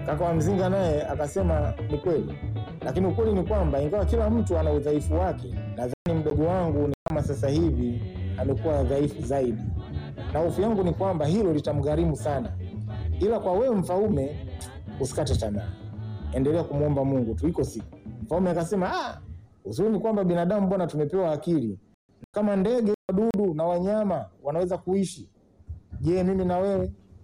Kaka wa Mzinga naye akasema ni kweli. Lakini ukweli ni kwamba ingawa kila mtu ana udhaifu wake, nadhani mdogo wangu ni kama sasa hivi amekuwa dhaifu zaidi. Na hofu yangu ni kwamba hilo litamgharimu sana. Ila kwa wewe Mfaume, usikate tamaa. Endelea kumuomba Mungu tu, iko siku. Mfaume akasema, uzuri ni kwamba binadamu bwana tumepewa akili. Kama ndege, wadudu na wanyama wanaweza kuishi, je, mimi na wewe?